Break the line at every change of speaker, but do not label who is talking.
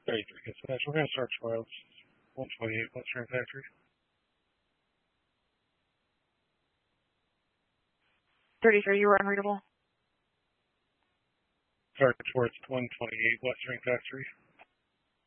33 dispatch. We're going to search files. 128 West Ring Factory.
33, you were unreadable.
Search towards 128 West Ring Factory.